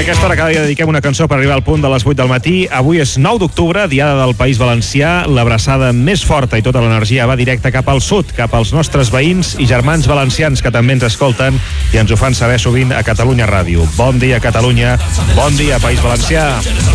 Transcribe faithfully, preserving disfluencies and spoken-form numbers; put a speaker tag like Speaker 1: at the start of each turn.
Speaker 1: a aquesta hora cada dia dediquem una cançó per arribar al punt de les vuit del matí. Avui és nou d'octubre, diada del País Valencià. L'abraçada més forta i tota l'energia va directa cap al sud, cap als nostres veïns i germans valencians que també ens escolten i ens ho fan saber sovint a Catalunya Ràdio. Bon dia, Catalunya. Bon dia, País Valencià.